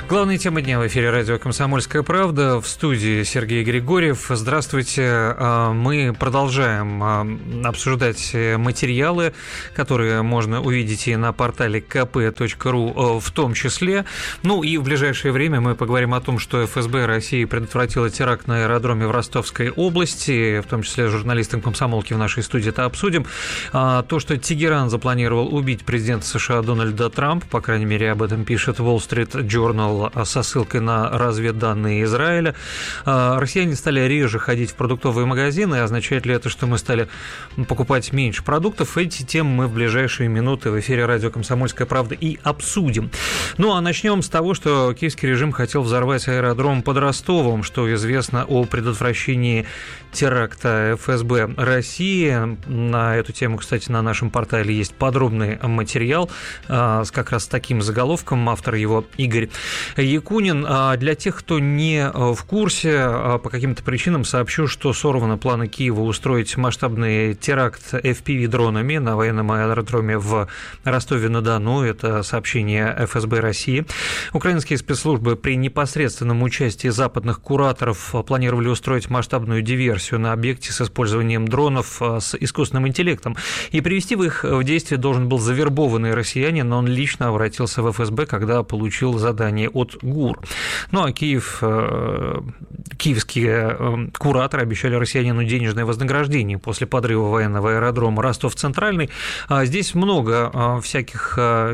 Главная тема дня в эфире радио «Комсомольская правда». В студии Сергей Григорьев. Здравствуйте. Мы продолжаем обсуждать материалы, которые можно увидеть и на портале kp.ru в том числе. Ну и в ближайшее время мы поговорим о том, что ФСБ России предотвратила теракт на аэродроме в Ростовской области. В том числе с журналистом «Комсомолки» в нашей студии это обсудим. То, что Тегеран запланировал убить президента США Дональда Трампа, по крайней мере, об этом пишет Wall Street Journal со ссылкой на разведданные Израиля. Россияне стали реже ходить в продуктовые магазины. Означает ли это, что мы стали покупать меньше продуктов? Эти темы мы в ближайшие минуты в эфире радио «Комсомольская правда» и обсудим. Ну, а начнем с того, что киевский режим хотел взорвать аэродром под Ростовом, что известно о предотвращении теракта ФСБ России. На эту тему, кстати, на нашем портале есть подробный материал с как раз таким заголовком. Автор его Игорь Якунин. Для тех, кто не в курсе, по каким-то причинам сообщу, что сорваны планы Киева устроить масштабный теракт FPV-дронами на военном аэродроме в Ростове-на-Дону. Это сообщение ФСБ России. Украинские спецслужбы при непосредственном участии западных кураторов планировали устроить масштабную диверсию на объекте с использованием дронов с искусственным интеллектом. И привести в их в действие должен был завербованный россиянин, но он лично обратился в ФСБ, когда получил задание от ГУР. Ну а киевские кураторы обещали россиянину денежное вознаграждение после подрыва военного аэродрома Ростов-Центральный. Здесь много всяких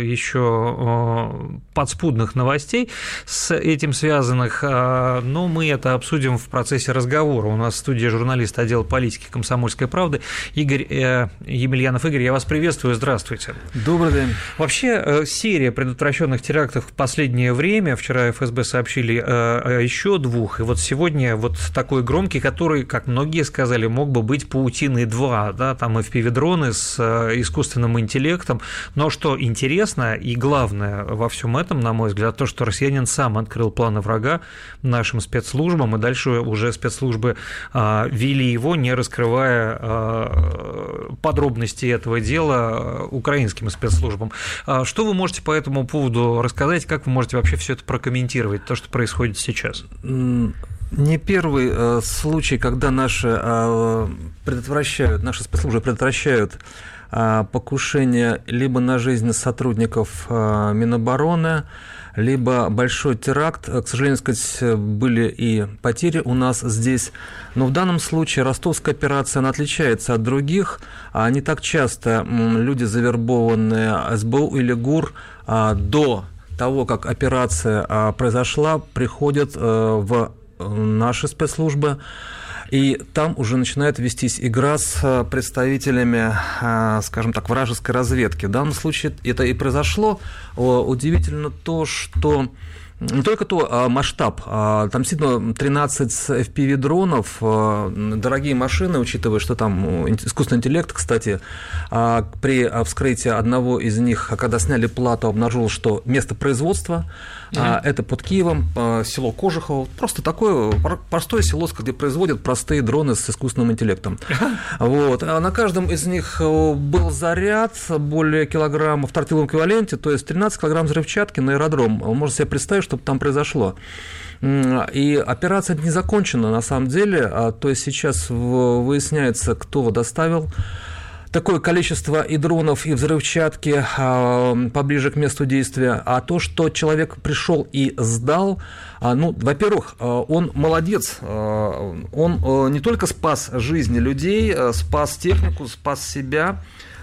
еще подспудных новостей с этим связанных, но мы это обсудим в процессе разговора. У нас в студии журналист отдела политики «Комсомольской правды» Игорь Емельянов. Игорь, я вас приветствую, здравствуйте. Добрый день. Вообще, серия предотвращенных терактов в последнее время, вчера ФСБ сообщили о еще двух, и вот сегодня вот такой громкий, который, как многие сказали, мог бы быть «Паутиной 2», да, там FPV-дроны с искусственным интеллектом, но что интересно и главное во всем этом, на мой взгляд, то, что россиянин сам открыл планы врага нашим спецслужбам, и дальше уже спецслужбы вели его, не раскрывая подробности этого дела украинским спецслужбам. Что вы можете по этому поводу рассказать, как вы можете вообще все это прокомментировать, то, что происходит сейчас? Не первый случай, когда наши спецслужбы предотвращают покушение либо на жизнь сотрудников Минобороны, либо большой теракт. К сожалению, были и потери у нас здесь. Но в данном случае ростовская операция, она отличается от других. Не так часто люди, завербованные СБУ или ГУР, до того, как операция произошла, приходят в наши спецслужбы, и там уже начинает вестись игра с представителями, скажем так, вражеской разведки. В данном случае это и произошло. Удивительно то, что не только масштаб, там действительно 13 FPV-дронов, дорогие машины, учитывая, что там искусственный интеллект, кстати, при вскрытии одного из них, когда сняли плату, обнаружил, что место производства, это под Киевом, село Кожухово, просто такое простое село, где производят простые дроны с искусственным интеллектом. Вот. На каждом из них был заряд более килограмма в тротиловом эквиваленте, то есть 13 килограмм взрывчатки на аэродром. Можно себе представить, что там произошло. И операция не закончена на самом деле, то есть сейчас выясняется, кто доставил такое количество и дронов, и взрывчатки поближе к месту действия, а то, что человек пришел и сдал, во-первых, он молодец, он не только спас жизни людей, спас технику, спас себя.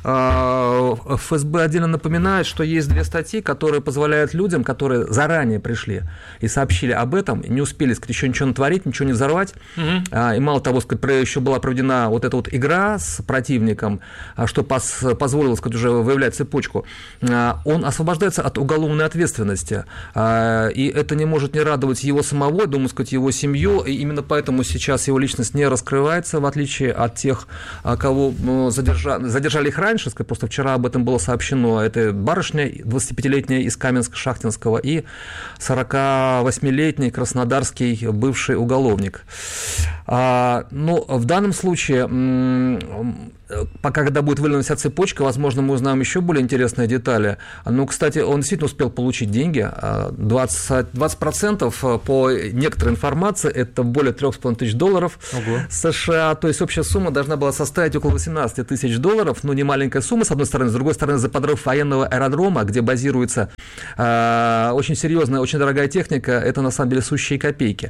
ФСБ отдельно напоминает, что есть 2 статьи, которые позволяют людям, которые заранее пришли и сообщили об этом, не успели, еще ничего натворить, ничего не взорвать, и мало того, еще была проведена вот эта вот игра с противником, что позволило, уже выявлять цепочку, он освобождается от уголовной ответственности, и это не может не радовать его самого, думаю, его семью, и именно поэтому сейчас его личность не раскрывается, в отличие от тех, кого задержали их ранее. раньше, просто вчера об этом было сообщено. Это барышня 25-летняя из Каменска-Шахтинского и 48-летний краснодарский бывший уголовник. Но в данном случае, пока когда будет выявлена вся цепочка, возможно, мы узнаем еще более интересные детали. Ну, кстати, он действительно успел получить деньги. 20% по некоторой информации, это более $3,5 тысяч США. То есть общая сумма должна была составить около $18 тысяч. Ну, не маленькая сумма, с одной стороны. С другой стороны, за подрыв военного аэродрома, где базируется очень серьезная, очень дорогая техника, это на самом деле сущие копейки.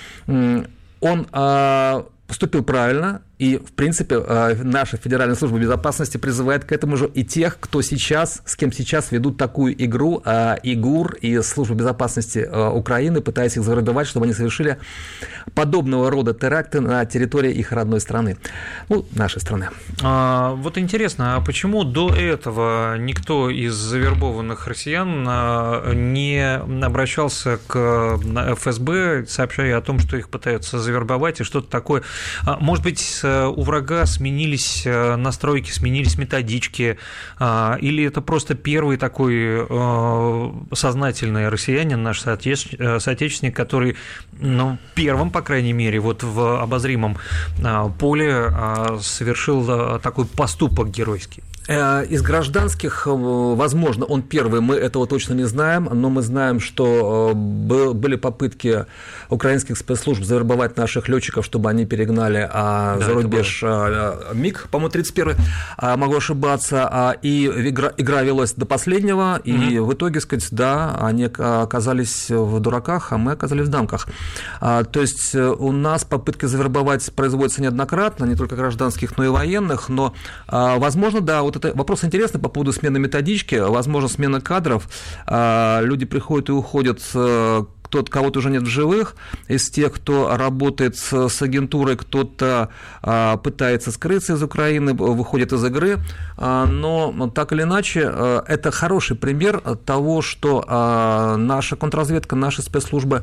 Он поступил правильно, и, в принципе, наша Федеральная служба безопасности призывает к этому же и тех, с кем сейчас ведут такую игру ИГУР и Служба безопасности Украины, пытаясь их завербовать, чтобы они совершили подобного рода теракты на территории их родной страны, нашей страны. Вот интересно, а почему до этого никто из завербованных россиян не обращался к ФСБ, сообщая о том, что их пытаются завербовать и что-то такое? Может быть, у врага сменились настройки, сменились методички, или это просто первый такой сознательный россиянин, наш соотечественник, который, первым, по крайней мере, вот в обозримом поле совершил такой поступок геройский? Из гражданских, возможно, он первый, мы этого точно не знаем, но мы знаем, что были попытки украинских спецслужб завербовать наших летчиков, чтобы они перегнали за рубеж МиГ, по-моему, 31-й, могу ошибаться, и игра велась до последнего, и в итоге, они оказались в дураках, а мы оказались в дамках. То есть у нас попытки завербовать производятся неоднократно, не только гражданских, но и военных, но, возможно, да, вот это вопрос интересный по поводу смены методички, возможно, смена кадров, люди приходят и уходят, кого-то уже нет в живых, из тех, кто работает с агентурой, кто-то пытается скрыться из Украины, выходит из игры, но так или иначе, это хороший пример того, что наша контрразведка, наши спецслужбы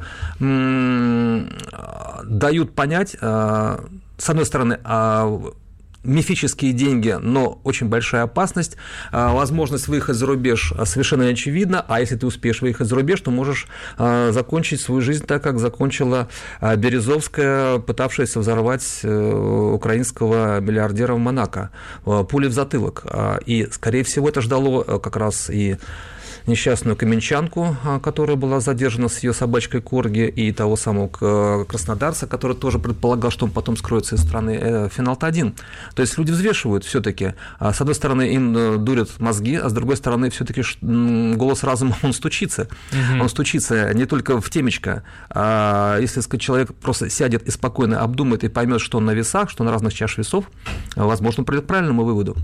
дают понять, с одной стороны, мифические деньги, но очень большая опасность, возможность выехать за рубеж совершенно не очевидна, а если ты успеешь выехать за рубеж, то можешь закончить свою жизнь так, как закончила Березовская, пытавшаяся взорвать украинского миллиардера в Монако, пулей в затылок. И, скорее всего, это ждало как раз и несчастную каменчанку, которая была задержана с ее собачкой Корги, и того самого краснодарца, который тоже предполагал, что он потом скроется из страны, Финал-1. То есть люди взвешивают все-таки. С одной стороны, им дурят мозги, а с другой стороны, все-таки голос разума, он стучится. Он стучится не только в темечко. Если человек просто сядет и спокойно обдумает и поймет, что он на весах, что он на разных чаш весов, возможно, придет к правильному выводу.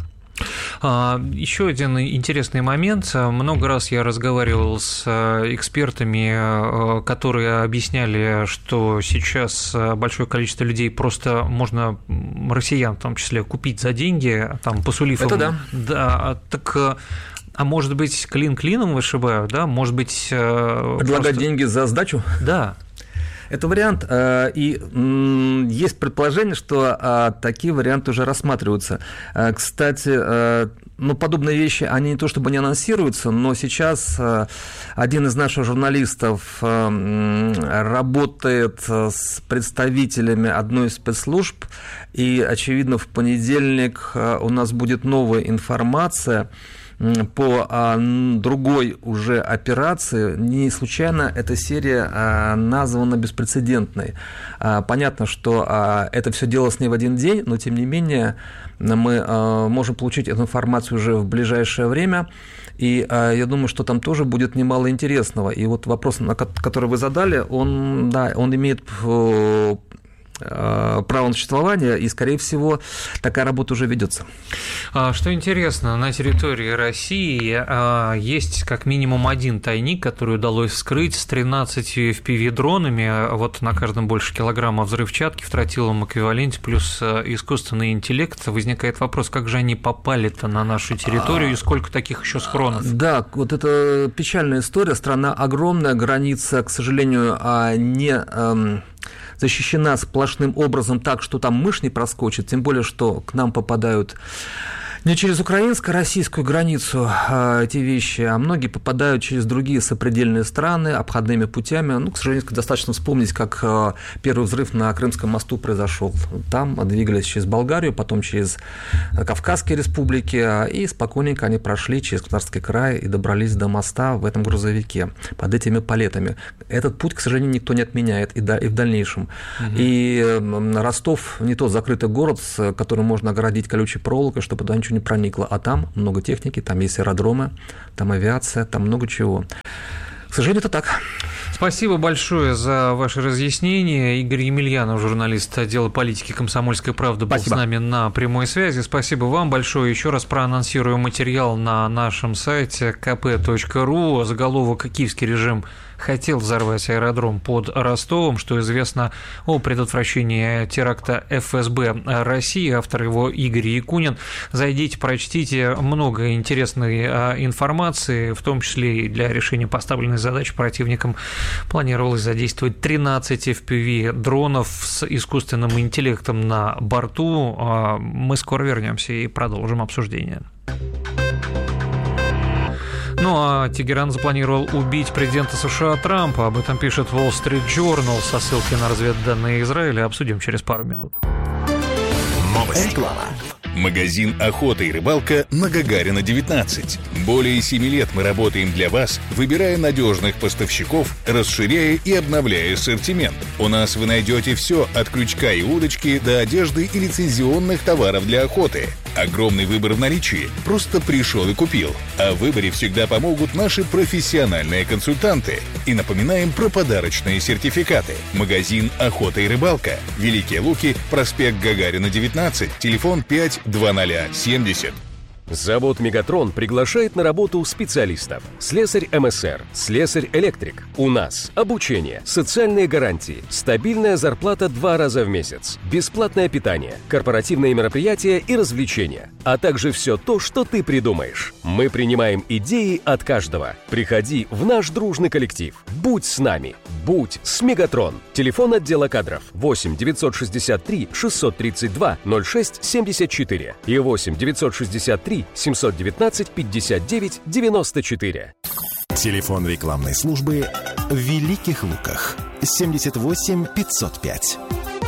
Еще один интересный момент. Много раз я разговаривал с экспертами, которые объясняли, что сейчас большое количество людей просто можно, россиян в том числе, купить за деньги, там, посулив им. Это да. Да, так... А может быть, клин клином вышибают, да? Может быть... Предлагать деньги за сдачу? Да. Это вариант, и есть предположение, что такие варианты уже рассматриваются. Кстати, подобные вещи, они не то чтобы не анонсируются, но сейчас один из наших журналистов работает с представителями одной из спецслужб, и, очевидно, в понедельник у нас будет новая информация по другой уже операции. Не случайно эта серия названа беспрецедентной. Понятно, что это все делалось не в один день, но тем не менее мы можем получить эту информацию уже в ближайшее время. И я думаю, что там тоже будет немало интересного. И вот вопрос, который вы задали, он имеет право на существование, и, скорее всего, такая работа уже ведется. Что интересно, на территории России есть как минимум один тайник, который удалось вскрыть с 13 FPV-дронами, вот на каждом больше килограмма взрывчатки в тротиловом эквиваленте, плюс искусственный интеллект. Возникает вопрос, как же они попали-то на нашу территорию, и сколько таких еще схронов? Да, вот это печальная история, страна огромная, граница, к сожалению, не защищена сплошным образом так, что там мышь не проскочит, тем более, что к нам попадают Не через украинско-российскую границу эти вещи, а многие попадают через другие сопредельные страны, обходными путями. К сожалению, достаточно вспомнить, как первый взрыв на Крымском мосту произошел. Там двигались через Болгарию, потом через Кавказские республики, и спокойненько они прошли через Краснодарский край и добрались до моста в этом грузовике под этими палетами. Этот путь, к сожалению, никто не отменяет и в дальнейшем. И Ростов не тот закрытый город, с которым можно оградить колючей проволокой, чтобы туда ничего не проникло, а там много техники, там есть аэродромы, там авиация, там много чего. К сожалению, это так. Спасибо большое за ваши разъяснения. Игорь Емельянов, журналист отдела политики «Комсомольской правды», был с нами на прямой связи. Спасибо вам большое. Еще раз проанонсирую материал на нашем сайте kp.ru. Заголовок «Киевский режим хотел взорвать аэродром под Ростовом», что известно о предотвращении теракта ФСБ России. Автор его Игорь Якунин. Зайдите, прочтите, много интересной информации, в том числе и для решения поставленной задачи противникам планировалось задействовать 13 FPV-дронов с искусственным интеллектом на борту. Мы скоро вернемся и продолжим обсуждение. А Тегеран запланировал убить президента США Трампа. Об этом пишет Wall Street Journal со ссылкой на разведданные Израиля. Обсудим через пару минут. Новости. Магазин «Охота и рыбалка» на Гагарина, 19. Более 7 лет мы работаем для вас, выбирая надежных поставщиков, расширяя и обновляя ассортимент. У нас вы найдете все от крючка и удочки до одежды и лицензионных товаров для охоты. Огромный выбор в наличии. Просто пришел и купил. А в выборе всегда помогут наши профессиональные консультанты. И напоминаем про подарочные сертификаты. Магазин «Охота и рыбалка». Великие Луки, проспект Гагарина, 19, телефон 52070. Завод «Мегатрон» приглашает на работу специалистов. Слесарь МСР, слесарь-электрик. У нас обучение, социальные гарантии, стабильная зарплата 2 раза в месяц, бесплатное питание, корпоративные мероприятия и развлечения, а также все то, что ты придумаешь. Мы принимаем идеи от каждого. Приходи в наш дружный коллектив. Будь с нами. Будь с «Мегатрон». Телефон отдела кадров 8 963 632 06 74 и 8 963 719 59 94. Телефон рекламной службы в Великих Луках 78 505.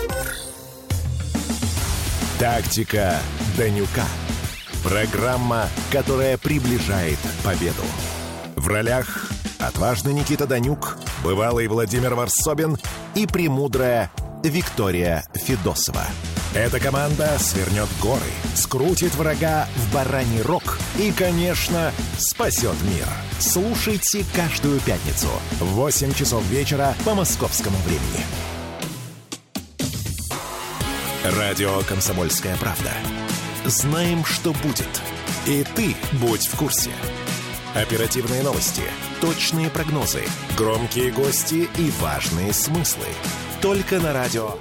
Тактика Данюка. Программа, которая приближает победу. В ролях отважный Никита Данюк, бывалый Владимир Варсобин и премудрая Виктория Федосова. Эта команда свернет горы, скрутит врага в бараний рог и, конечно, спасет мир. Слушайте каждую пятницу в 8 часов вечера по московскому времени. Радио «Комсомольская правда». Знаем, что будет. И ты будь в курсе. Оперативные новости, точные прогнозы, громкие гости и важные смыслы. Только на радио.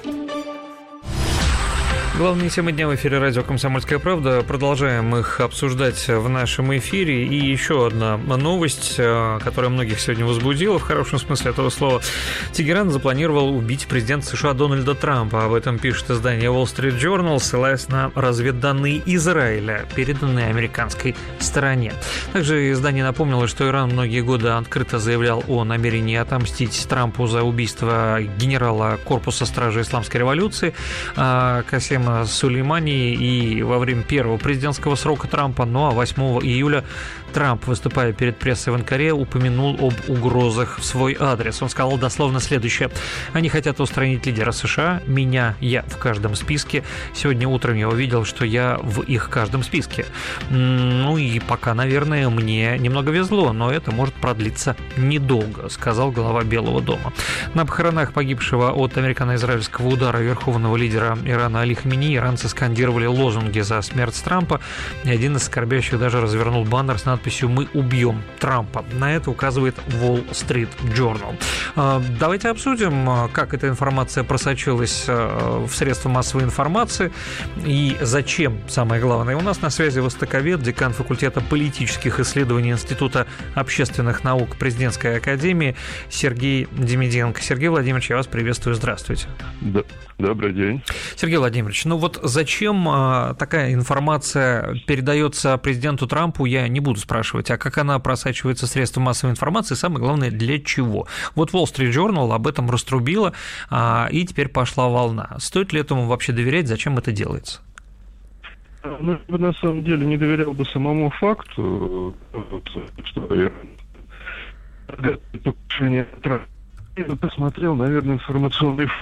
Главные темы дня в эфире радио «Комсомольская правда». Продолжаем их обсуждать в нашем эфире. И еще одна новость, которая многих сегодня возбудила, в хорошем смысле этого слова. Тегеран запланировал убить президента США Дональда Трампа. Об этом пишет издание Wall Street Journal, ссылаясь на разведданные Израиля, переданные американской стороне. Также издание напомнило, что Иран многие годы открыто заявлял о намерении отомстить Трампу за убийство генерала корпуса стражи исламской революции Касема Сулеймани и во время первого президентского срока Трампа. А 8 июля Трамп, выступая перед прессой в Анкаре, упомянул об угрозах в свой адрес. Он сказал дословно следующее: «Они хотят устранить лидера США, меня, я в каждом списке. Сегодня утром я увидел, что я в их каждом списке. И пока, наверное, мне немного везло, но это может продлиться недолго», сказал глава Белого дома. На похоронах погибшего от американо-израильского удара верховного лидера Ирана Али Хаменеи иранцы скандировали лозунги за смерть Трампа, и один из скорбящих даже развернул баннер с надписью надписью «Мы убьем Трампа». На это указывает Wall Street Journal. Давайте обсудим, как эта информация просочилась в средства массовой информации и зачем, самое главное. У нас на связи востоковед, декан факультета политических исследований Института общественных наук Президентской академии Сергей Демиденко. Сергей Владимирович, я вас приветствую. Здравствуйте. Да. Добрый день. Сергей Владимирович, ну вот зачем такая информация передается президенту Трампу, я не буду спрашивать, а как она просачивается в средства массовой информации, самое главное, для чего? Вот Wall Street Journal об этом раструбила, и теперь пошла волна. Стоит ли этому вообще доверять, зачем это делается? Ну, я бы на самом деле не доверял бы самому факту, что покушение Трампа. Я бы посмотрел, наверное, информационный фон.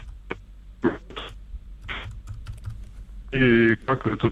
И как этот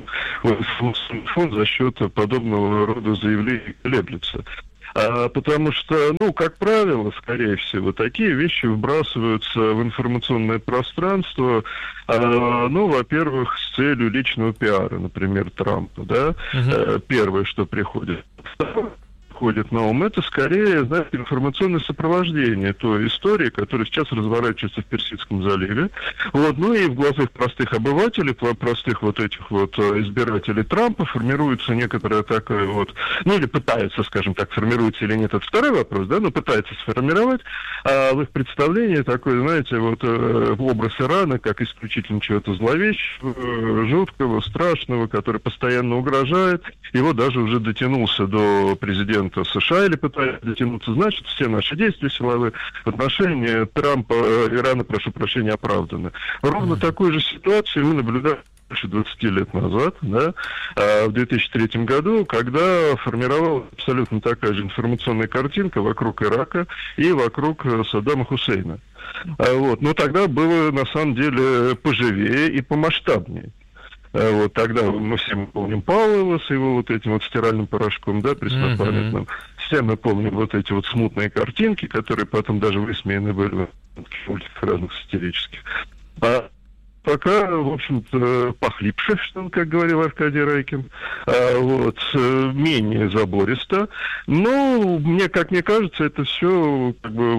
фонд за счет подобного рода заявлений колеблется. Потому что, как правило, скорее всего, такие вещи вбрасываются в информационное пространство, во-первых, с целью личного пиара, например, Трампа, да, первое, что приходит. Ходит на ум, это скорее, знаете, информационное сопровождение той истории, которая сейчас разворачивается в Персидском заливе. Вот, и в глазах простых обывателей, простых вот этих вот избирателей Трампа формируется некоторая такая вот, или пытается, скажем так, формируется или нет, это второй вопрос, да, но пытается сформировать в их представлении такой, знаете, вот образ Ирана как исключительно чего-то зловещего, жуткого, страшного, который постоянно угрожает. Его даже уже дотянулся до президента США или пытается дотянуться, значит, все наши действия силовые в отношении Трампа, Ирана, прошу прощения, оправданы. Ровно такую же ситуацию мы наблюдали больше 20 лет назад, да, в 2003 году, когда формировалась абсолютно такая же информационная картинка вокруг Ирака и вокруг Саддама Хусейна. Но тогда было, на самом деле, поживее и помасштабнее. Вот тогда мы все помним Пауэлла с его вот этим вот стиральным порошком, да, преснопамятным. Все мы помним вот эти вот смутные картинки, которые потом даже высмеяны были в мультиках разных сатирических. Пока, в общем-то, похлипше, что, как говорил Аркадий Райкин, менее забористо. Но, как мне кажется, это все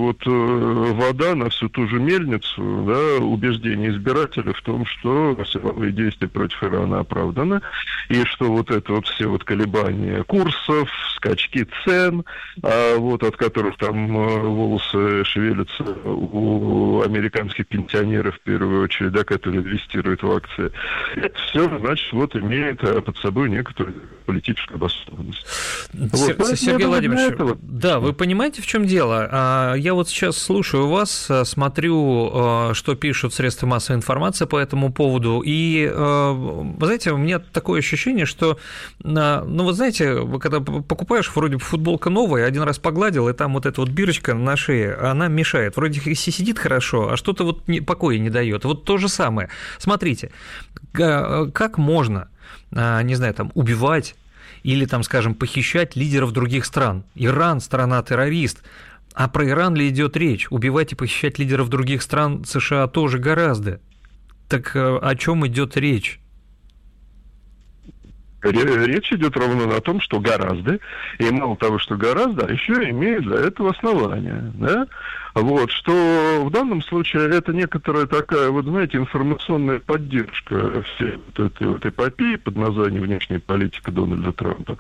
вода на всю ту же мельницу, да, убеждение избирателя в том, что силовые действия против Ирана оправданы, и что вот это вот все вот колебания курсов, скачки цен, от которых там волосы шевелятся у американских пенсионеров, в первую очередь, да, которые инвестирует в акции. Это все, значит, имеет под собой некоторую политическую обоснованность. Сергей Владимирович, да, вы понимаете, в чем дело? Я вот сейчас слушаю вас, смотрю, что пишут средства массовой информации по этому поводу, и, вы знаете, у меня такое ощущение, что, вы знаете, когда покупаешь, вроде бы футболка новая, один раз погладил, и там вот эта вот бирочка на шее, она мешает. Вроде сидит хорошо, а что-то покоя не дает. Вот то же самое. Смотрите, как можно, не знаю, убивать или, скажем, похищать лидеров других стран? Иран – страна-террорист. А про Иран ли идет речь? Убивать и похищать лидеров других стран США тоже гораздо. Так о чем идет речь? Речь идет ровно о том, что гораздо, и мало того, что гораздо, а еще имеет для этого основания, да? Что в данном случае это некоторая такая, информационная поддержка всей этой эпопеи под названием «Внешняя политика Дональда Трампа»,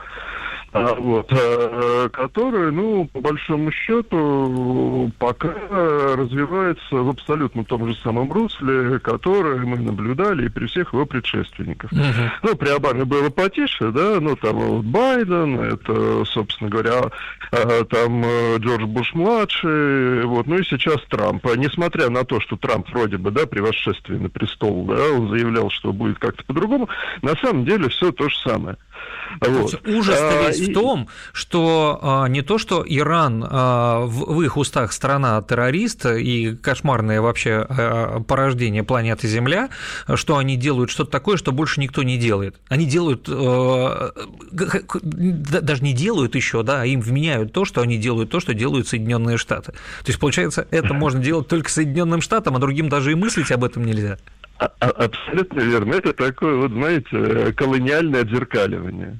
которая, по большому счету, пока развивается в абсолютно том же самом русле, которое мы наблюдали и при всех его предшественниках. При Обаме было потише, да, Байден, это, собственно говоря, Джордж Буш-младший, и сейчас Трамп. Несмотря на то, что Трамп вроде бы, при восшествии на престол, да, он заявлял, что будет как-то по-другому, на самом деле все то же самое. Ужас-то весь в том, что не то, что Иран в их устах страна-террорист и кошмарное вообще порождение планеты Земля, что они делают что-то такое, что больше никто не делает. Они делают, даже не делают еще, да, а им вменяют то, что они делают то, что делают Соединенные Штаты. То есть, получается, это можно делать только Соединенным Штатам, а другим даже и мыслить об этом нельзя. Абсолютно верно. Это такое, колониальное отзеркаливание.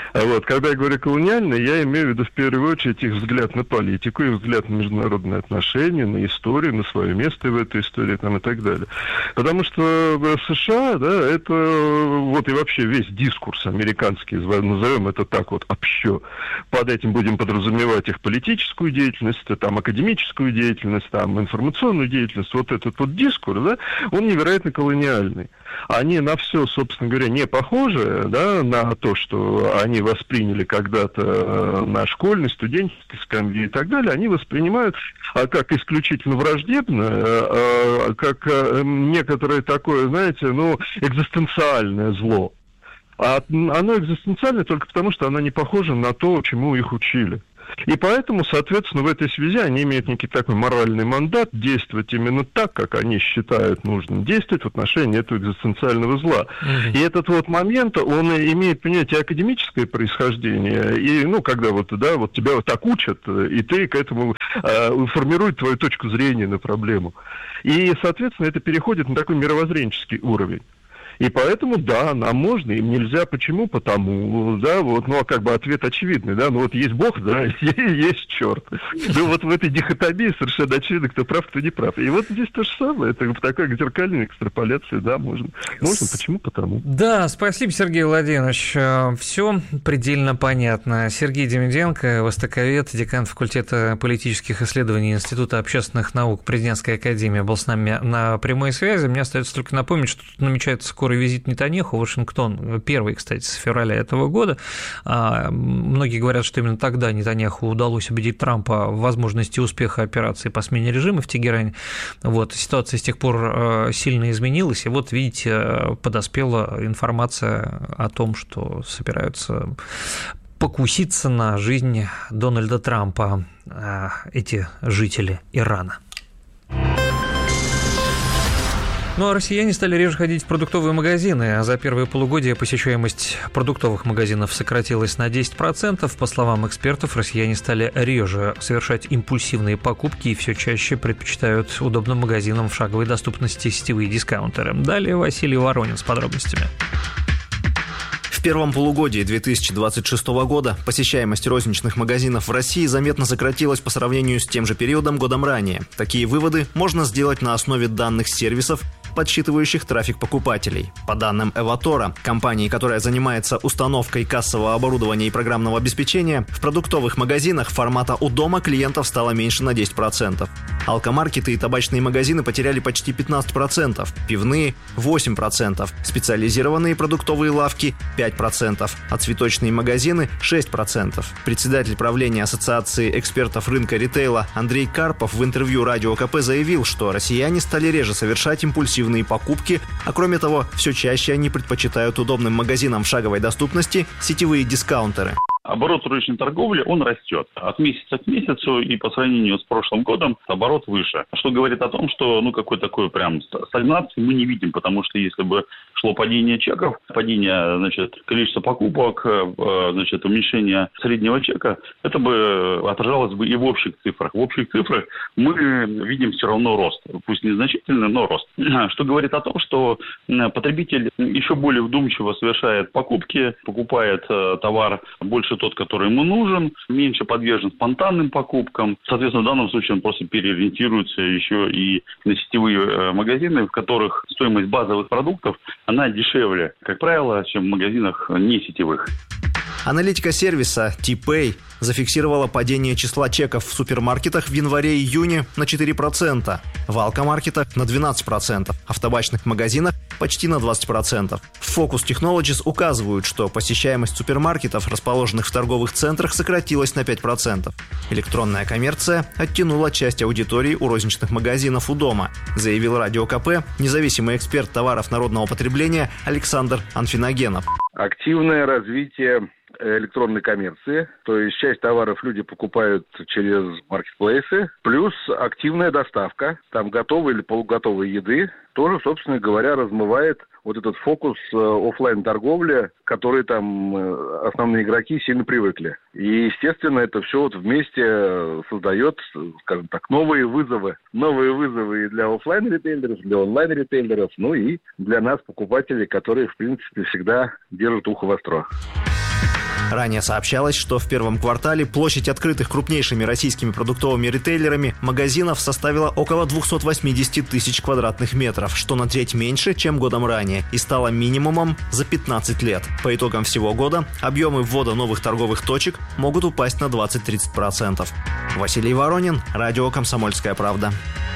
Вот, когда я говорю колониальный, я имею в виду в первую очередь их взгляд на политику, их взгляд на международные отношения, на историю, на свое место в этой истории там, и так далее. Потому что США, да, это вот и вообще весь дискурс американский, назовем это так вот, общо. Под этим будем подразумевать их политическую деятельность, там, академическую деятельность, там, информационную деятельность. Вот этот вот дискурс, да, он невероятно колониальный. Они на все, собственно говоря, не похожи, да, на то, что они восприняли когда-то на школьной, студенческой скамье и так далее, они воспринимают как исключительно враждебное, как некоторое такое, знаете, ну, экзистенциальное зло. А оно экзистенциальное только потому, что оно не похоже на то, чему их учили. И поэтому, соответственно, в этой связи они имеют некий такой моральный мандат действовать именно так, как они считают нужным действовать в отношении этого экзистенциального зла. И этот вот момент, он имеет, понимаете, академическое происхождение, и, ну, когда вот, да, вот тебя вот так учат, и ты к этому формирует твою точку зрения на проблему. И, соответственно, это переходит на такой мировоззренческий уровень. И поэтому, да, нам можно, им нельзя. Почему? Потому, да, вот, ну, а как бы ответ очевидный, да, ну, вот есть Бог, да, есть черт. Ну, вот в этой дихотомии совершенно очевидно, кто прав, кто не прав. И вот здесь то же самое, это такая зеркальная экстраполяция, да, можно. Можно, почему? Потому. Да, спасибо, Сергей Владимирович. Все предельно понятно. Сергей Демиденко, востоковед, декан факультета политических исследований Института общественных наук Президентской академии, был с нами на прямой связи. Мне остается только напомнить, что тут намечается скорый визит Нетаньяху в Вашингтон, первый, кстати, с февраля этого года. Многие говорят, что именно тогда Нетаньяху удалось убедить Трампа в возможности успеха операции по смене режима в Тегеране. Вот. Ситуация с тех пор сильно изменилась, и вот, видите, подоспела информация о том, что собираются покуситься на жизнь Дональда Трампа эти жители Ирана. Ну а россияне стали реже ходить в продуктовые магазины. За первые полугодия посещаемость продуктовых магазинов сократилась на 10%. По словам экспертов, россияне стали реже совершать импульсивные покупки и все чаще предпочитают удобным магазинам в шаговой доступности сетевые дискаунтеры. Далее Василий Воронин с подробностями. В первом полугодии 2026 года посещаемость розничных магазинов в России заметно сократилась по сравнению с тем же периодом годом ранее. Такие выводы можно сделать на основе данных сервисов, подсчитывающих трафик покупателей. По данным Эватора, компании, которая занимается установкой кассового оборудования и программного обеспечения, в продуктовых магазинах формата «У дома» клиентов стало меньше на 10%. Алкомаркеты и табачные магазины потеряли почти 15%, пивные – 8%, специализированные продуктовые лавки – 5%, а цветочные магазины – 6%. Председатель правления Ассоциации экспертов рынка ритейла Андрей Карпов в интервью Радио КП заявил, что россияне стали реже совершать импульсивные покупки, а кроме того, все чаще они предпочитают удобным магазинам в шаговой доступности сетевые дискаунтеры. Оборот розничной торговли, он растет. От месяца к месяцу и по сравнению с прошлым годом оборот выше. Что говорит о том, что какой такой прям стагнации мы не видим, потому что если бы шло падение чеков, падение, количества покупок, уменьшение среднего чека, это бы отражалось бы и в общих цифрах. В общих цифрах мы видим все равно рост. Пусть незначительный, но рост. Что говорит о том, что потребитель еще более вдумчиво совершает покупки, покупает товар больше тот, который ему нужен, меньше подвержен спонтанным покупкам. Соответственно, в данном случае он просто переориентируется еще и на сетевые магазины, в которых стоимость базовых продуктов, она дешевле, как правило, чем в магазинах не сетевых. Аналитика сервиса T-Pay зафиксировала падение числа чеков в супермаркетах в январе-июне на 4%, в алкомаркетах на 12%, а в табачных магазинах почти на 20%. Focus Technologies указывают, что посещаемость супермаркетов, расположенных в торговых центрах, сократилась на 5%. Электронная коммерция оттянула часть аудитории у розничных магазинов у дома, заявил Радио КП независимый эксперт товаров народного потребления Александр Анфиногенов. Активное развитие электронной коммерции, то есть часть товаров люди покупают через маркетплейсы, плюс активная доставка, там готовой или полуготовой еды, тоже, собственно говоря, размывает вот этот фокус офлайн-торговли, к которой там основные игроки сильно привыкли. И, естественно, это все вот вместе создает, скажем так, новые вызовы и для офлайн-ритейлеров, для онлайн-ритейлеров, ну и для нас, покупателей, которые, в принципе, всегда держат ухо востро. Ранее сообщалось, что в первом квартале площадь открытых крупнейшими российскими продуктовыми ритейлерами магазинов составила около 280 тысяч квадратных метров, что на треть меньше, чем годом ранее, и стало минимумом за 15 лет. По итогам всего года объемы ввода новых торговых точек могут упасть на 20-30%. Василий Воронин, радио «Комсомольская правда».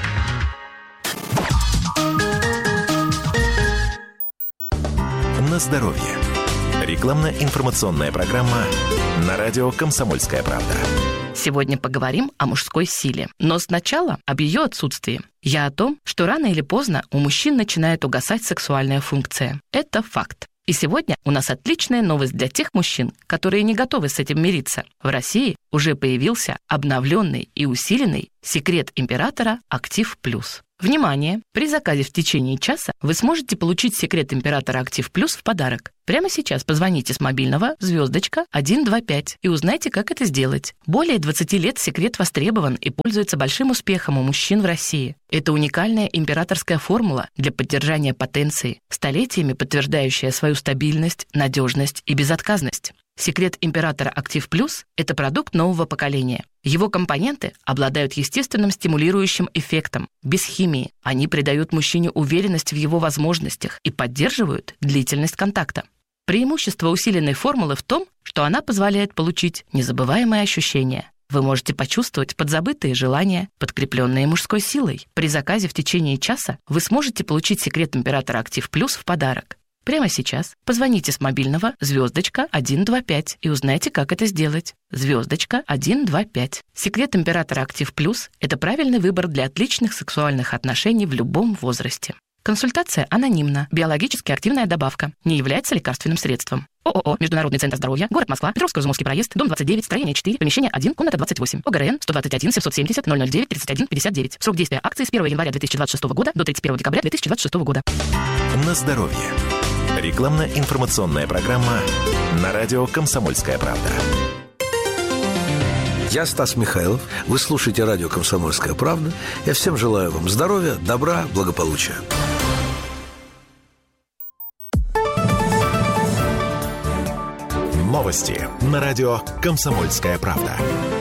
На здоровье. Рекламно-информационная программа на радио «Комсомольская правда». Сегодня поговорим о мужской силе, но сначала об ее отсутствии. Я о том, что рано или поздно у мужчин начинает угасать сексуальная функция. Это факт. И сегодня у нас отличная новость для тех мужчин, которые не готовы с этим мириться. В России уже появился обновленный и усиленный секрет императора Актив Плюс. Внимание! При заказе в течение часа вы сможете получить секрет императора Актив Плюс в подарок. Прямо сейчас позвоните с мобильного *125 и узнайте, как это сделать. Более 20 лет секрет востребован и пользуется большим успехом у мужчин в России. Это уникальная императорская формула для поддержания потенции, столетиями подтверждающая свою стабильность, надежность и безотказность. Секрет императора Актив Плюс – это продукт нового поколения. Его компоненты обладают естественным стимулирующим эффектом, без химии. Они придают мужчине уверенность в его возможностях и поддерживают длительность контакта. Преимущество усиленной формулы в том, что она позволяет получить незабываемые ощущения. Вы можете почувствовать подзабытые желания, подкрепленные мужской силой. При заказе в течение часа вы сможете получить секрет императора Актив Плюс в подарок. Прямо сейчас позвоните с мобильного *125 и узнайте, как это сделать. *125. Секрет императора Актив Плюс – это правильный выбор для отличных сексуальных отношений в любом возрасте. Консультация анонимна. Биологически активная добавка. Не является лекарственным средством. ООО «Международный центр здоровья», город Москва, Петровско-Изумовский проезд, дом 29, строение 4, помещение 1, комната 28, ОГРН 121 770 009 31 59. Срок действия акции с 1 января 2026 года до 31 декабря 2026 года. На здоровье. Рекламно-информационная программа на радио «Комсомольская правда». Я Стас Михайлов. Вы слушаете радио «Комсомольская правда». Я всем желаю вам здоровья, добра, благополучия. Новости на радио «Комсомольская правда».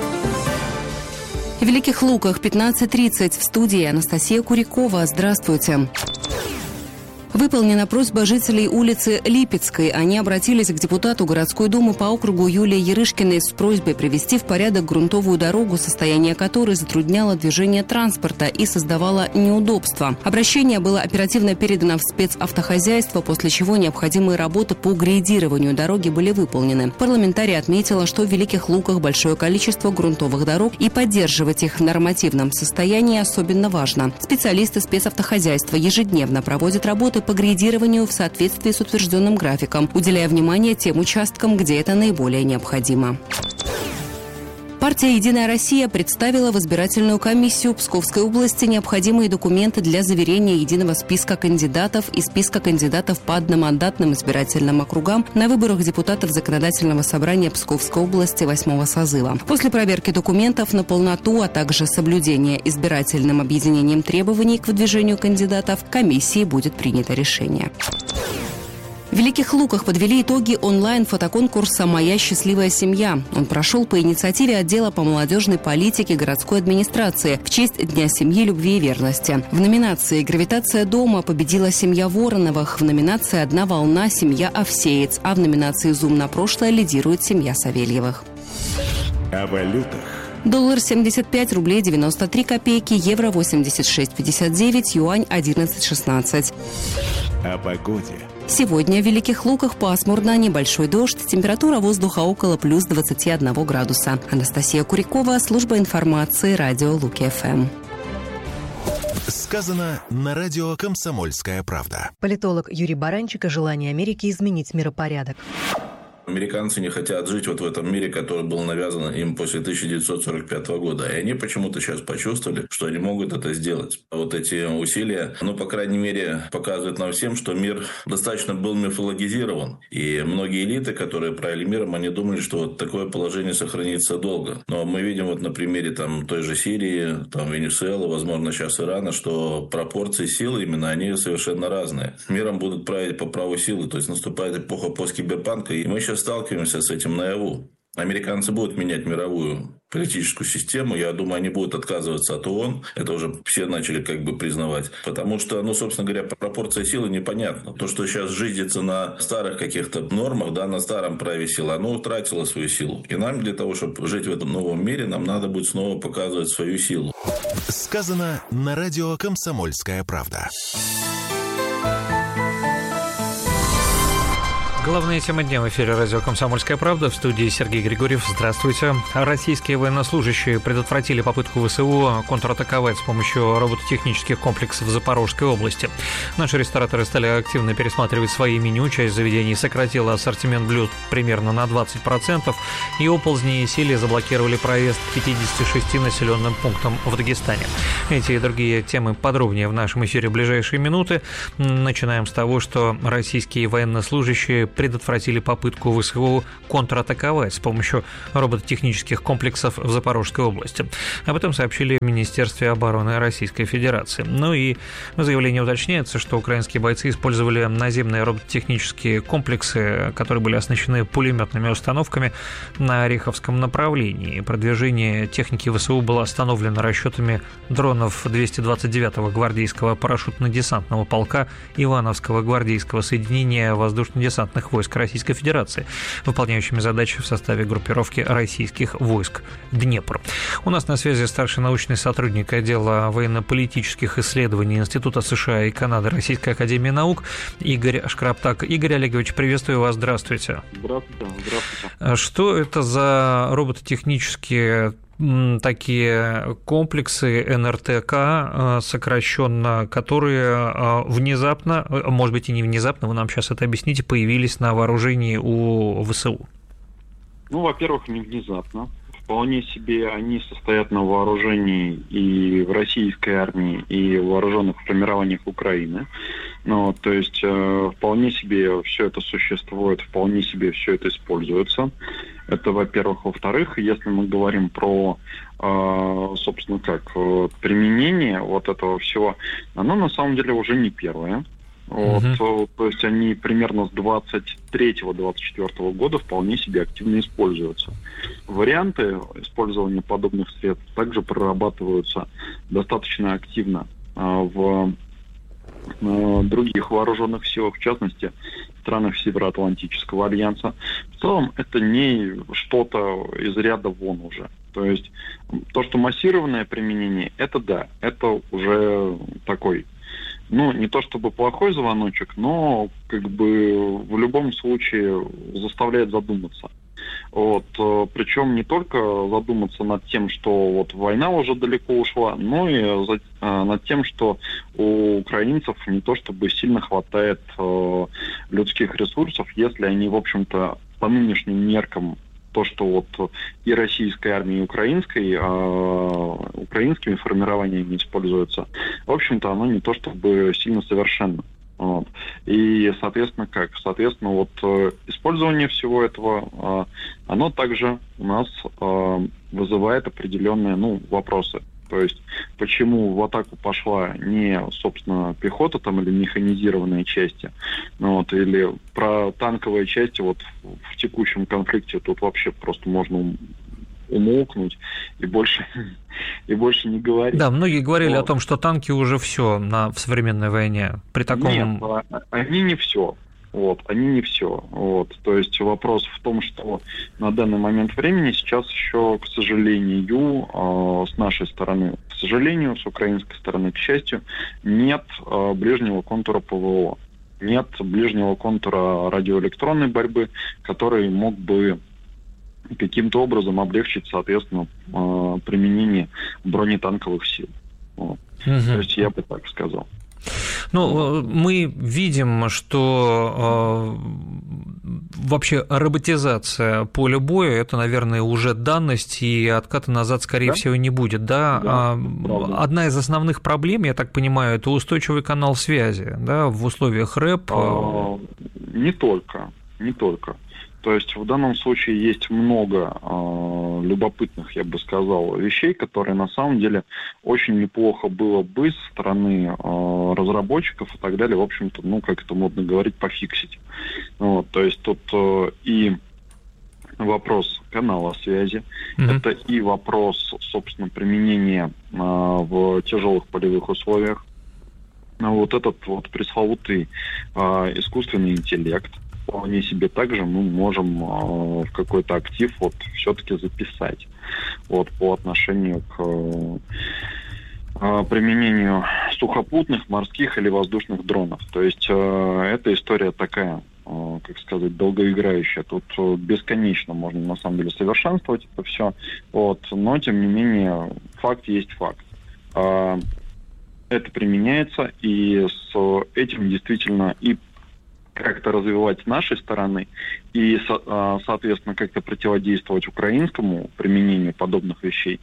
В Великих Луках 15:30 в студии Анастасия Курякова. Здравствуйте. Выполнена просьба жителей улицы Липецкой. Они обратились к депутату городской думы по округу Юлии Ярышкиной с просьбой привести в порядок грунтовую дорогу, состояние которой затрудняло движение транспорта и создавало неудобства. Обращение было оперативно передано в спецавтохозяйство, после чего необходимые работы по грейдированию дороги были выполнены. Парламентарий отметила, что в Великих Луках большое количество грунтовых дорог, и поддерживать их в нормативном состоянии особенно важно. Специалисты спецавтохозяйства ежедневно проводят работы по грейдированию в соответствии с утвержденным графиком, уделяя внимание тем участкам, где это наиболее необходимо. Партия «Единая Россия» представила в избирательную комиссию Псковской области необходимые документы для заверения единого списка кандидатов и списка кандидатов по одномандатным избирательным округам на выборах депутатов Законодательного собрания Псковской области 8-го созыва. После проверки документов на полноту, а также соблюдения избирательным объединением требований к выдвижению кандидатов, комиссией будет принято решение. В Великих Луках подвели итоги онлайн-фотоконкурса «Моя счастливая семья». Он прошел по инициативе отдела по молодежной политике городской администрации в честь Дня семьи, любви и верности. В номинации «Гравитация дома» победила семья Вороновых, в номинации «Одна волна» семья Овсеец, а в номинации «Зум на прошлое» лидирует семья Савельевых. О валютах. Доллар 75 рублей 93 копейки, евро 86,59, юань 11,16. О погоде. Сегодня в Великих Луках пасмурно, небольшой дождь, температура воздуха около плюс 21 градуса. Анастасия Курякова, служба информации, радио Луки-ФМ. Сказано на радио «Комсомольская правда». Политолог Юрий Баранчик о желании Америки изменить миропорядок. Американцы не хотят жить вот в этом мире, который был навязан им после 1945 года. И они почему-то сейчас почувствовали, что они могут это сделать. Вот эти усилия, по крайней мере, показывают нам всем, что мир достаточно был мифологизирован. И многие элиты, которые правили миром, они думали, что вот такое положение сохранится долго. Но мы видим вот на примере той же Сирии, Венесуэлы, возможно, сейчас Ирана, что пропорции силы именно, они совершенно разные. Миром будут править по праву силы. То есть наступает эпоха посткиберпанка, и мы сейчас сейчас сталкиваемся с этим наяву. Американцы будут менять мировую политическую систему. Я думаю, они будут отказываться от ООН. Это уже все начали признавать. Потому что, собственно говоря, пропорция силы непонятна. То, что сейчас жизнится на старых каких-то нормах, на старом праве силы, оно утратило свою силу. И нам для того, чтобы жить в этом новом мире, нам надо будет снова показывать свою силу. Сказано на радио «Комсомольская правда». Главная тема дня в эфире радио «Комсомольская правда». В студии Сергей Григорьев. Здравствуйте. Российские военнослужащие предотвратили попытку ВСУ контратаковать с помощью робототехнических комплексов в Запорожской области. Наши рестораторы стали активно пересматривать свои меню. Часть заведений сократила ассортимент блюд примерно на 20%. И оползни и силе заблокировали проезд к 56 населенным пунктам в Дагестане. Эти и другие темы подробнее в нашем эфире в ближайшие минуты. Начинаем с того, что российские военнослужащие предотвратили попытку ВСУ контратаковать с помощью робототехнических комплексов в Запорожской области. Об этом сообщили в Министерстве обороны Российской Федерации. Ну и в заявлении уточняется, что украинские бойцы использовали наземные робототехнические комплексы, которые были оснащены пулеметными установками на Ореховском направлении. Продвижение техники ВСУ было остановлено расчетами дронов 229-го гвардейского парашютно-десантного полка Ивановского гвардейского соединения воздушно-десантных войск Российской Федерации, выполняющими задачи в составе группировки российских войск «Днепр». У нас на связи старший научный сотрудник отдела военно-политических исследований Института США и Канады Российской академии наук Игорь Шкраптак. Игорь Олегович, приветствую вас, здравствуйте. Здравствуйте. Что это за робототехнические такие комплексы НРТК, сокращенно, которые внезапно, может быть и не внезапно, вы нам сейчас это объясните, появились на вооружении у ВСУ? Во-первых, не внезапно. Вполне себе они состоят на вооружении и в российской армии, и в вооруженных формированиях Украины. То есть вполне себе все это существует, вполне себе все это используется. Это, во-первых. Во-вторых, если мы говорим про, собственно, применение вот этого всего, оно на самом деле уже не первое. То есть они примерно с 23-24 года вполне себе активно используются. Варианты использования подобных средств также прорабатываются достаточно активно в других вооруженных силах, в частности, в странах Североатлантического альянса. В целом, это не что-то из ряда вон уже. То есть, то, что массированное применение, это да, это уже такой, не то чтобы плохой звоночек, но в любом случае заставляет задуматься. Причем не только задуматься над тем, что война уже далеко ушла, но и над тем, что у украинцев не то чтобы сильно хватает людских ресурсов, если они, в общем-то, по нынешним меркам, то, что и российской армией, и украинскими формированиями используется, в общем-то, оно не то чтобы сильно совершенно. И, соответственно, использование всего этого, оно также у нас вызывает определенные, вопросы. То есть, почему в атаку пошла не, собственно, пехота или механизированные части, или про танковые части в текущем конфликте тут вообще просто можно умолкнуть и больше не говорить. Да, многие говорили о том, что танки уже все в современной войне. При таком... Нет, они не все. Они не все. То есть вопрос в том, что на данный момент времени сейчас еще, к сожалению, с нашей стороны, к сожалению, с украинской стороны, к счастью, нет ближнего контура ПВО. Нет ближнего контура радиоэлектронной борьбы, который мог бы каким-то образом облегчить, соответственно, применение бронетанковых сил. То есть я бы так сказал. Мы видим, что вообще роботизация поля боя – это, наверное, уже данность, и отката назад, скорее всего, не будет. Да? Одна из основных проблем, я так понимаю, это устойчивый канал связи в условиях РЭП. Не только. То есть в данном случае есть много любопытных, я бы сказал, вещей, которые на самом деле очень неплохо было бы со стороны разработчиков и так далее, в общем-то, как это модно говорить, пофиксить. Вот, то есть тут и вопрос канала связи, это и вопрос, собственно, применения в тяжелых полевых условиях. Вот этот вот пресловутый искусственный интеллект, вполне себе также мы можем в какой-то актив все-таки записать по отношению к применению сухопутных, морских или воздушных дронов. То есть эта история такая, как сказать, долгоиграющая. Тут бесконечно можно на самом деле совершенствовать это все. Но тем не менее факт есть факт. Это применяется, и с этим действительно и как-то развивать с нашей стороны, и, соответственно, как-то противодействовать украинскому применению подобных вещей,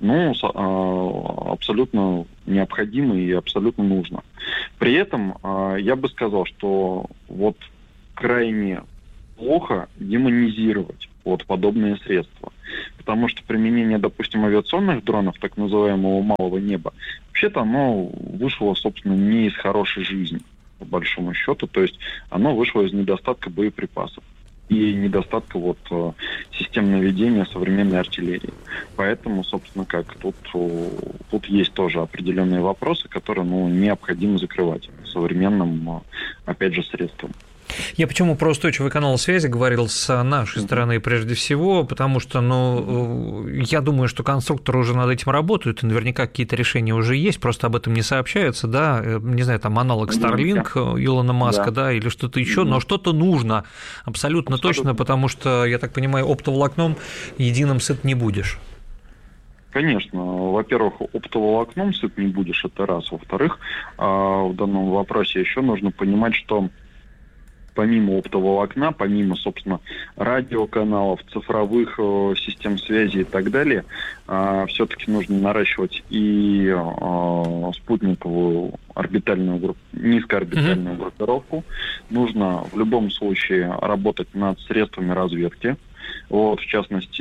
абсолютно необходимо и абсолютно нужно. При этом я бы сказал, что крайне плохо демонизировать подобные средства. Потому что применение, допустим, авиационных дронов, так называемого малого неба, вообще-то оно вышло, собственно, не из хорошей жизни, по большому счету. То есть оно вышло из недостатка боеприпасов и недостатка систем наведения современной артиллерии. Поэтому, собственно, тут есть тоже определенные вопросы, которые необходимо закрывать современным, опять же, средством. Я почему про устойчивый канал связи говорил с нашей стороны прежде всего, потому что, я думаю, что конструкторы уже над этим работают, и наверняка какие-то решения уже есть, просто об этом не сообщаются, да, не знаю, там аналог Starlink Илона Маска, да, или что-то еще, но что-то нужно, абсолютно точно, потому что, я так понимаю, оптоволокном единым сыт не будешь. Конечно. Во-первых, оптоволокном сыт не будешь, это раз. Во-вторых, в данном вопросе еще нужно понимать, что помимо оптоволокна, помимо, собственно, радиоканалов, цифровых систем связи и так далее, все-таки нужно наращивать и спутниковую низкоорбитальную группировку. Нужно в любом случае работать над средствами разведки. В частности,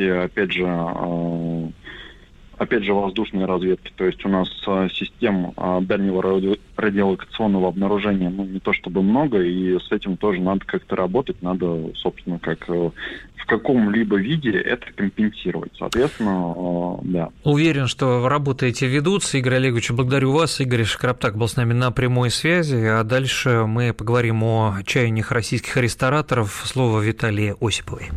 опять же, воздушной разведки. То есть у нас систем дальнего радиолокационного обнаружения не то чтобы много, и с этим тоже надо как-то работать, надо, собственно, в каком-либо виде это компенсировать. Соответственно, да. Уверен, что работы эти ведутся. Игорь Олегович, благодарю вас. Игорь Шкраптак был с нами на прямой связи, а дальше мы поговорим о чаяниях российских рестораторов. Слово Виталии Осиповой.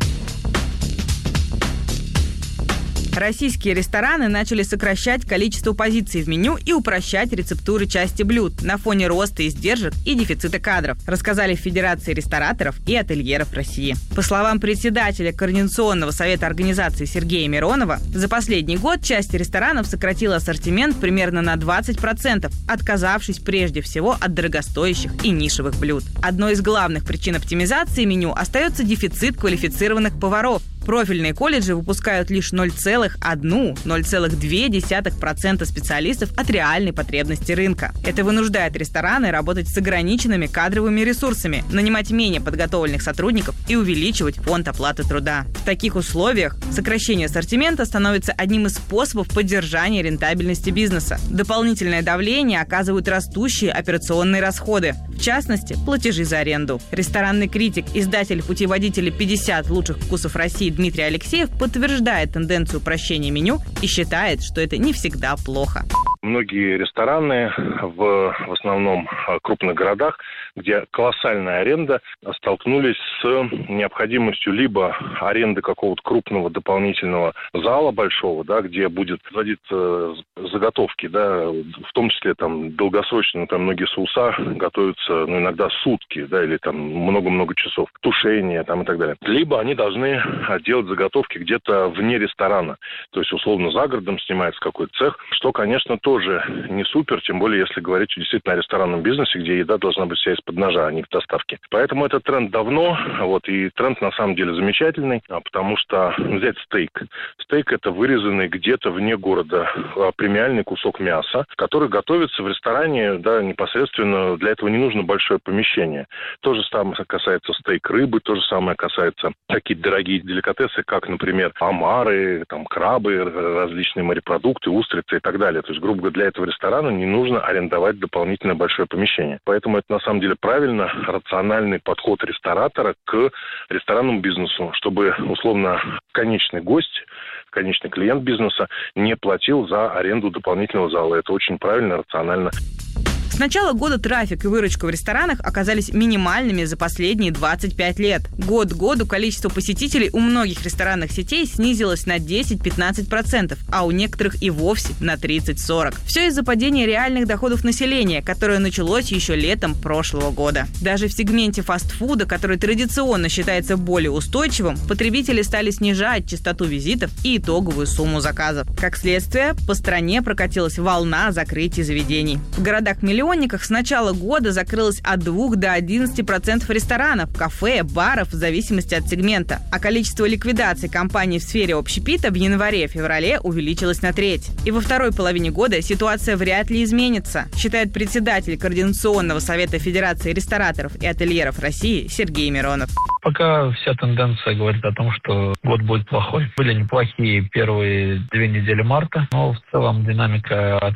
Российские рестораны начали сокращать количество позиций в меню и упрощать рецептуры части блюд на фоне роста издержек и дефицита кадров, рассказали в Федерации рестораторов и ательеров России. По словам председателя Координационного совета организации Сергея Миронова, за последний год часть ресторанов сократила ассортимент примерно на 20%, отказавшись прежде всего от дорогостоящих и нишевых блюд. Одной из главных причин оптимизации меню остается дефицит квалифицированных поваров. Профильные колледжи выпускают лишь 0,2% специалистов от реальной потребности рынка. Это вынуждает рестораны работать с ограниченными кадровыми ресурсами, нанимать менее подготовленных сотрудников и увеличивать фонд оплаты труда. В таких условиях сокращение ассортимента становится одним из способов поддержания рентабельности бизнеса. Дополнительное давление оказывают растущие операционные расходы, в частности, платежи за аренду. Ресторанный критик, издатель путеводителя «50 лучших вкусов России» Дмитрий Алексеев подтверждает тенденцию упрощения меню и считает, что это не всегда плохо. Многие рестораны в основном крупных городах, где колоссальная аренда, столкнулись с необходимостью либо аренды какого-то крупного дополнительного зала большого, да, где будет производиться заготовки, да, в том числе там долгосрочно, там многие соуса готовятся, иногда сутки, да, или там много-много часов, тушение там и так далее. Либо они должны делать заготовки где-то вне ресторана, то есть условно за городом снимается какой-то цех, что, конечно, тоже тоже не супер, тем более если говорить действительно о ресторанном бизнесе, где еда должна быть вся из-под ножа, а не в доставке. Поэтому этот тренд давно, и тренд на самом деле замечательный, потому что взять стейк. Стейк – это вырезанный где-то вне города премиальный кусок мяса, который готовится в ресторане, непосредственно. Для этого не нужно большое помещение. То же самое касается стейк рыбы, то же самое касается какие-то дорогие деликатесы, как, например, омары, крабы, различные морепродукты, устрицы и так далее. То есть, грубо говоря, для этого ресторана не нужно арендовать дополнительное большое помещение. Поэтому это на самом деле правильно, рациональный подход ресторатора к ресторанному бизнесу, чтобы, условно, конечный гость, конечный клиент бизнеса не платил за аренду дополнительного зала. Это очень правильно, рационально. С начала года трафик и выручка в ресторанах оказались минимальными за последние 25 лет. Год к году количество посетителей у многих ресторанных сетей снизилось на 10-15%, а у некоторых и вовсе на 30-40%. Все из-за падения реальных доходов населения, которое началось еще летом прошлого года. Даже в сегменте фастфуда, который традиционно считается более устойчивым, потребители стали снижать частоту визитов и итоговую сумму заказов. Как следствие, по стране прокатилась волна закрытий заведений. В городах-миллионниках с начала года закрылось от 2 до 11% ресторанов, кафе, баров в зависимости от сегмента. А количество ликвидаций компаний в сфере общепита в январе-феврале увеличилось на треть. И во второй половине года ситуация вряд ли изменится, считает председатель Координационного совета Федерации рестораторов и ательеров России Сергей Миронов. Пока вся тенденция говорит о том, что год будет плохой. Были неплохие первые 2 недели марта, но в целом динамика